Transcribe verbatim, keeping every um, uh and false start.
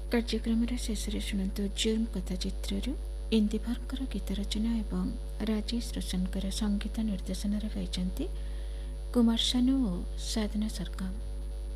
କାର୍ଯ୍ୟକ୍ରମ ଶେଷ ଶୁଣନ୍ତୁ ଜୁମ୍ କଥାଚିତ୍ରରୁ ଇନ୍ଦିଭରଙ୍କର ଗୀତ ରଚନା ଏବଂ ରାଜେଶ ରୋଶନଙ୍କର ସଙ୍ଗୀତ ନିର୍ଦ୍ଦେଶନାରେ ଗାଇଛନ୍ତି କୁମାର ସାନୁ ଓ ସାଧନା ସରଗମ।